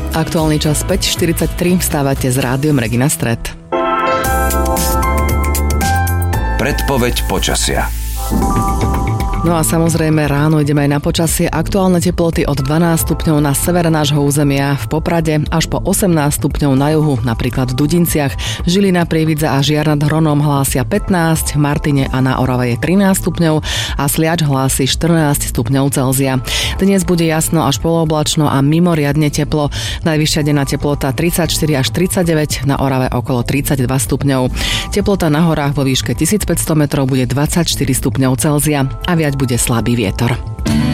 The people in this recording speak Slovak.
Aktuálny čas 5:43, vstávate s rádiom Regina Stret. Predpoveď počasia. No a samozrejme ráno ideme aj na počasie. Aktuálne teploty od 12 stupňov na severe nášho územia, v Poprade až po 18 stupňov na juhu, napríklad v Dudinciach. Žilina, Prievidza a Žiar nad Hronom hlásia 15, v Martine a na Orave je 13 stupňov a Sliač hlási 14 stupňov Celzia. Dnes bude jasno až polooblačno a mimoriadne teplo. Najvyššia denná teplota 34 až 39, na Orave okolo 32 stupňov. Teplota na horách vo výške 1500 metrov bude 24 stupňov Celzia a viac bude slabý vietor.